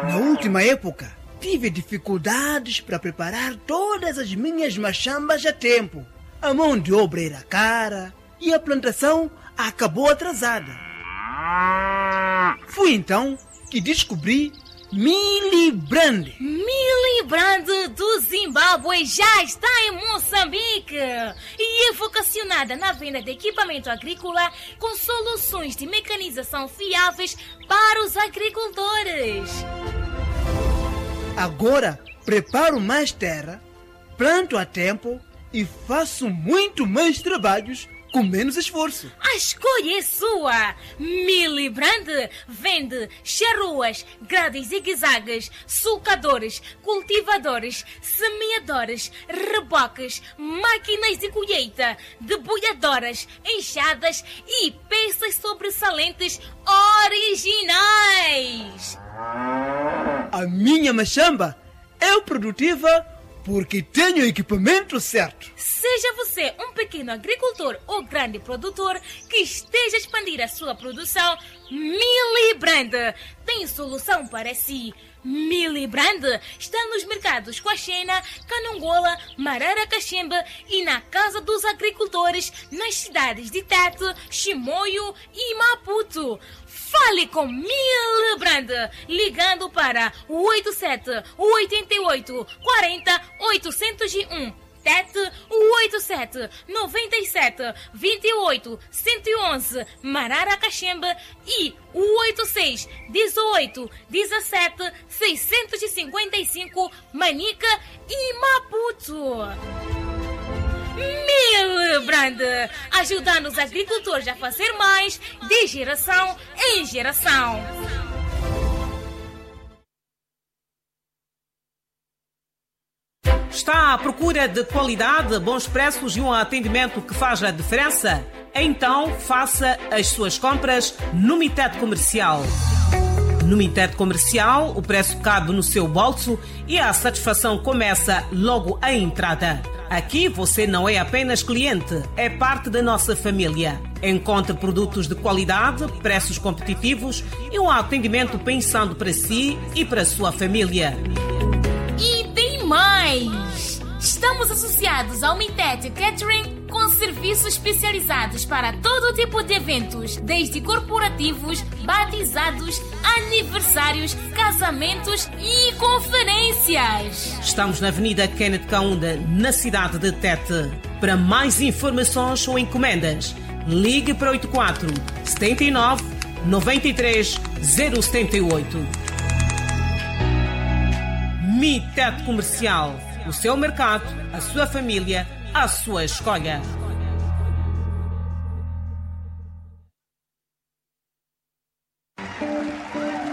Na última época, tive dificuldades para preparar todas as minhas machambas a tempo. A mão de obra era cara e a plantação acabou atrasada. Foi então que descobri Milibrand. Milibrand do Zimbábue já está em Moçambique e é vocacionada na venda de equipamento agrícola com soluções de mecanização fiáveis para os agricultores. Agora preparo mais terra, planto a tempo e faço muito mais trabalhos com menos esforço. A escolha é sua! Milibrand vende charruas, grades zigue-zagues, sulcadores, cultivadores, semeadores, reboques, máquinas de colheita, debulhadoras, enxadas e peças sobressalentes originais. A minha machamba é produtiva porque tenho o equipamento certo. Seja você um pequeno agricultor ou grande produtor que esteja a expandir a sua produção, Milibrand tem solução para si. Milibrand está nos mercados Quaxena, Canongola, Mararacachemba e na Casa dos Agricultores nas cidades de Tete, Chimoio e Maputo. Fale com Milibrand ligando para 87 88 40 801. Tete 87 97 28 111 Mararacachemba e 86 18 17 655 Manica e Maputo. Milibrand, ajudando os agricultores a fazer mais de geração em geração. Está à procura de qualidade, bons preços e um atendimento que faz a diferença? Então faça as suas compras no Mitet Comercial. No Mitet Comercial, o preço cabe no seu bolso e a satisfação começa logo à entrada. Aqui você não é apenas cliente, é parte da nossa família. Encontre produtos de qualidade, preços competitivos e um atendimento pensando para si e para a sua família. E tem mais! Estamos associados ao Mitet Catering com serviços especializados para todo tipo de eventos, desde corporativos, batizados, aniversários, casamentos e conferências. Estamos na Avenida Kenneth Kaunda, na cidade de Tete. Para mais informações ou encomendas, ligue para 84 79 93 078. Mitet Comercial. O seu mercado, a sua família, a sua escolha.